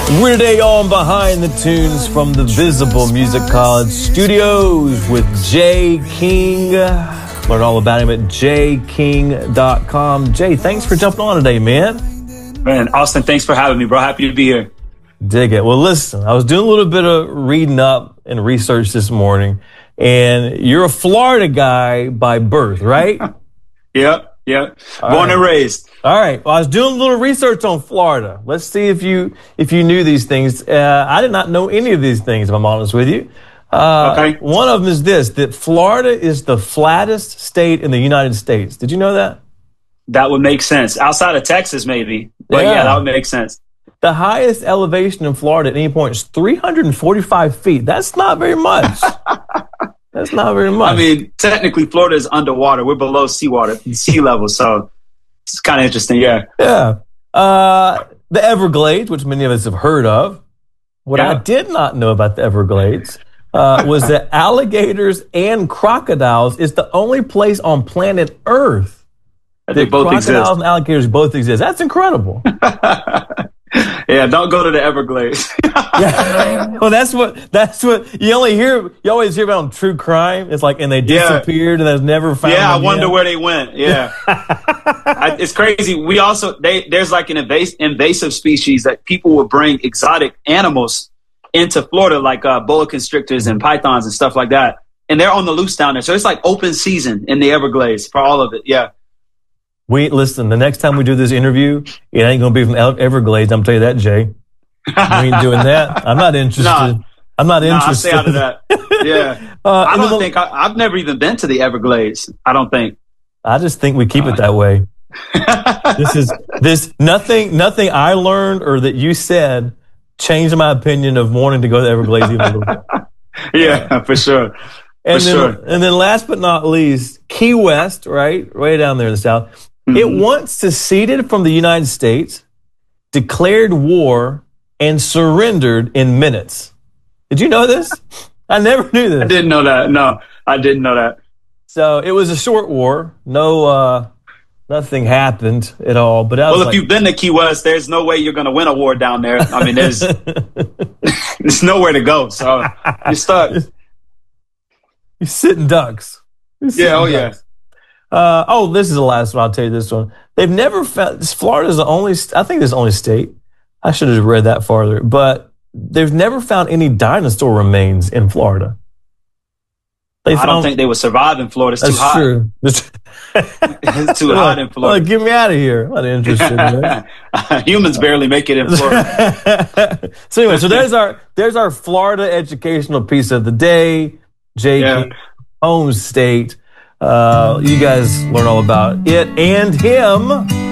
We're today on Behind the Tunes from the Visible Music College studios with Jay King. Learn all about him at jking.com. Jay, thanks for jumping on today, man. Man, Austin, thanks for having me, bro. Happy to be here. Dig it. Well, listen, I was doing a little bit of reading up and research this morning, and you're a Florida guy by birth, right? Yep. Born and raised. All right. Well, I was doing a little research on Florida. Let's see if you knew these things. I did not know any of these things, if I'm honest with you. Okay. One of them is this, that Florida is the flattest state in the United States. Did you know that? That would make sense. Outside of Texas, maybe. But yeah, that would make sense. The highest elevation in Florida at any point is 345 feet. That's not very much. That's not very much. I mean, technically, Florida is underwater. We're below sea level, so it's kind of interesting, yeah. Yeah. The Everglades, which many of us have heard of. What I did not know about the Everglades was that alligators and crocodiles is the only place on planet Earth that both crocodiles exist. And alligators both exist. That's incredible. Yeah, don't go to the Everglades. Yeah. Well, that's what you always hear about on true crime. It's like, and they disappeared and they've never found them. I wonder where they went. Yeah. It's crazy. We also, there's like an invasive species that people will bring exotic animals into Florida, like boa constrictors and pythons and stuff like that. And they're on the loose down there. So it's like open season in the Everglades for all of it. Yeah. Listen, the next time we do this interview, it ain't going to be from Everglades. I'm telling you that, Jay. We ain't doing that. I'm not interested. I'm not interested. I'll stay out of that. Yeah. I've never even been to the Everglades. I don't think. I just think we keep it that way. Nothing I learned or that you said changed my opinion of wanting to go to the Everglades even a little bit. Yeah, for sure. And then last but not least, Key West, right? Way down there in the south. Mm-hmm. It once seceded from the United States, declared war, and surrendered in minutes. Did you know this? I never knew this. I didn't know that. No, I didn't know that. So it was a short war. No, nothing happened at all. But if you've been to Key West, there's no way you're going to win a war down there. I mean, there's nowhere to go. So you're stuck. You're sitting ducks. Yeah. This is the last one. I'll tell you this one. They've never found, Florida's the only, I think it's the only state. I should have read that farther, but they've never found any dinosaur remains in Florida. I don't think they would survive in Florida. It's too hot. True. It's too hot in Florida. Get me out of here. I'm not interested. Man. Humans barely make it in Florida. So anyway, there's our Florida educational piece of the day. Jay, home state. You guys learn all about it and him